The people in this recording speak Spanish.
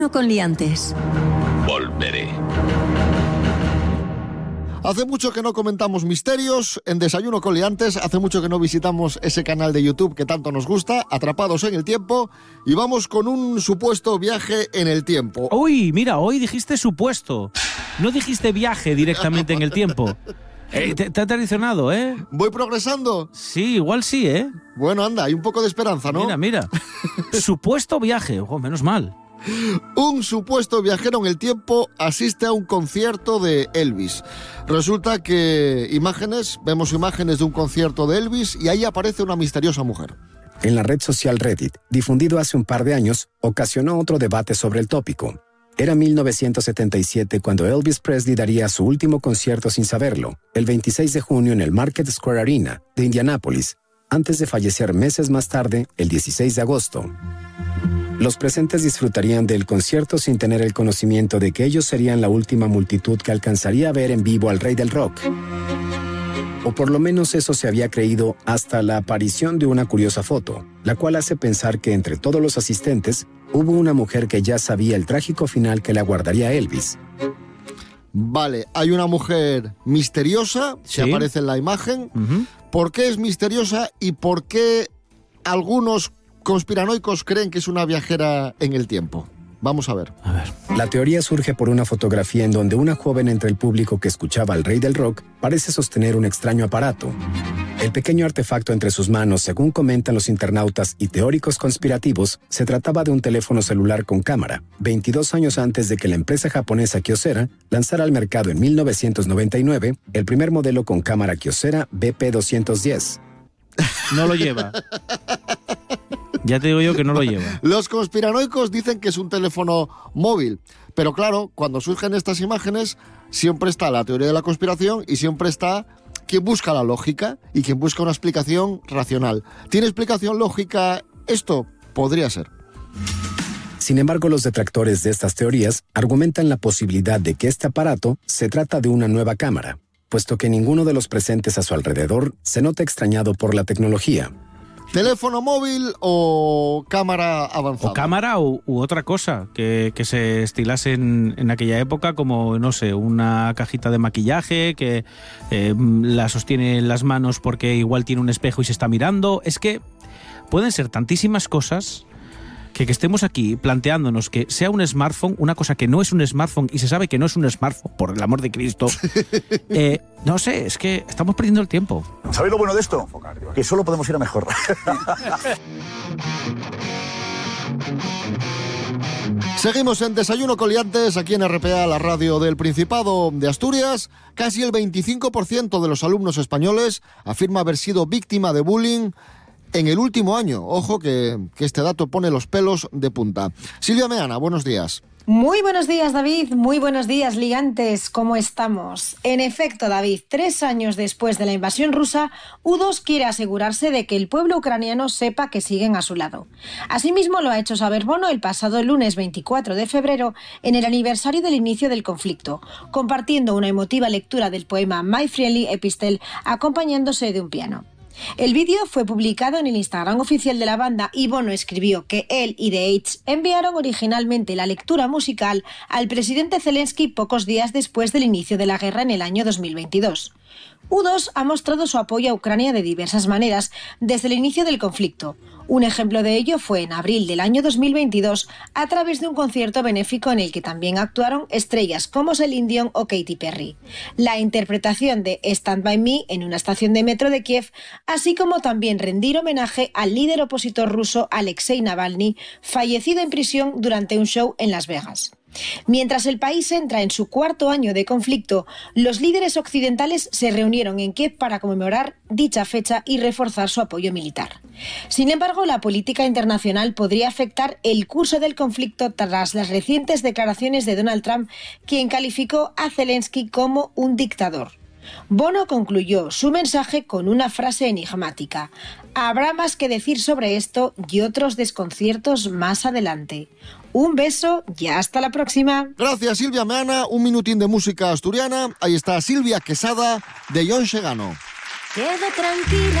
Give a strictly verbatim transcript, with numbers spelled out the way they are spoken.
con liantes. Volveré. Hace mucho que no comentamos misterios en Desayuno con Liantes, hace mucho que no visitamos ese canal de YouTube que tanto nos gusta, Atrapados en el Tiempo, y vamos con un supuesto viaje en el tiempo. Uy, mira, hoy dijiste supuesto, no dijiste viaje directamente en el tiempo. Eh, te, te ha traicionado, ¿eh? ¿Voy progresando? Sí, igual sí, ¿eh? Bueno, anda, hay un poco de esperanza, ¿no? Mira, mira. Supuesto viaje, ojo, menos mal. Un supuesto viajero en el tiempo asiste a un concierto de Elvis. Resulta que imágenes, vemos imágenes de un concierto de Elvis y ahí aparece una misteriosa mujer. En la red social Reddit, difundido hace un par de años, ocasionó otro debate sobre el tópico. Era mil novecientos setenta y siete cuando Elvis Presley daría su último concierto sin saberlo, el veintiséis de junio en el Market Square Arena de Indianápolis, antes de fallecer meses más tarde, el dieciséis de agosto. Los presentes disfrutarían del concierto sin tener el conocimiento de que ellos serían la última multitud que alcanzaría a ver en vivo al rey del rock. O por lo menos eso se había creído hasta la aparición de una curiosa foto, la cual hace pensar que entre todos los asistentes hubo una mujer que ya sabía el trágico final que le aguardaría a Elvis. Vale, hay una mujer misteriosa ¿Sí? que aparece en la imagen. Uh-huh. ¿Por qué es misteriosa y por qué algunos conspiranoicos creen que es una viajera en el tiempo? Vamos a ver. A ver. La teoría surge por una fotografía en donde una joven entre el público que escuchaba al rey del rock parece sostener un extraño aparato. El pequeño artefacto entre sus manos, según comentan los internautas y teóricos conspirativos, se trataba de un teléfono celular con cámara, veintidós años antes de que la empresa japonesa Kyocera lanzara al mercado en mil novecientos noventa y nueve el primer modelo con cámara Kyocera B P doscientos diez. No lo lleva. Ya te digo yo que no lo lleva. Los conspiranoicos dicen que es un teléfono móvil, pero claro, cuando surgen estas imágenes siempre está la teoría de la conspiración y siempre está quien busca la lógica y quien busca una explicación racional. ¿Tiene explicación lógica esto? Podría ser. Sin embargo, los detractores de estas teorías argumentan la posibilidad de que este aparato se trata de una nueva cámara, puesto que ninguno de los presentes a su alrededor se nota extrañado por la tecnología. ¿Teléfono móvil o cámara avanzada? O cámara u, u otra cosa que, que se estilase en, en aquella época, como, no sé, una cajita de maquillaje que eh, la sostiene en las manos porque igual tiene un espejo y se está mirando. Es que pueden ser tantísimas cosas que, que estemos aquí planteándonos que sea un smartphone, una cosa que no es un smartphone y se sabe que no es un smartphone, por el amor de Cristo. Eh, no sé, es que estamos perdiendo el tiempo. ¿Sabéis lo bueno de esto? Que solo podemos ir a mejor. Seguimos en Desayuno con Liantes, aquí en R P A, la radio del Principado de Asturias. Casi el veinticinco por ciento de los alumnos españoles afirma haber sido víctima de bullying en el último año. Ojo que, que este dato pone los pelos de punta. Silvia Meana, buenos días. Muy buenos días, David. Muy buenos días, liantes. ¿Cómo estamos? En efecto, David, tres años después de la invasión rusa, U dos quiere asegurarse de que el pueblo ucraniano sepa que siguen a su lado. Asimismo, lo ha hecho saber Bono el pasado lunes veinticuatro de febrero, en el aniversario del inicio del conflicto, compartiendo una emotiva lectura del poema My Friendly Epistle, acompañándose de un piano. El vídeo fue publicado en el Instagram oficial de la banda y Bono escribió que él y The Edge enviaron originalmente la lectura musical al presidente Zelensky pocos días después del inicio de la guerra en el año dos mil veintidós. U dos ha mostrado su apoyo a Ucrania de diversas maneras desde el inicio del conflicto. Un ejemplo de ello fue en abril del año dos mil veintidós a través de un concierto benéfico en el que también actuaron estrellas como Celine Dion o Katy Perry. La interpretación de Stand By Me en una estación de metro de Kiev, así como también rendir homenaje al líder opositor ruso Alexei Navalny, fallecido en prisión durante un show en Las Vegas. Mientras el país entra en su cuarto año de conflicto, los líderes occidentales se reunieron en Kiev para conmemorar dicha fecha y reforzar su apoyo militar. Sin embargo, la política internacional podría afectar el curso del conflicto tras las recientes declaraciones de Donald Trump, quien calificó a Zelensky como un dictador. Bono concluyó su mensaje con una frase enigmática: habrá más que decir sobre esto y otros desconciertos más adelante. Un beso y hasta la próxima. Gracias, Silvia Meana. Un minutín de música asturiana. Ahí está Silvia Quesada de Jon Segano. Quede tranquila.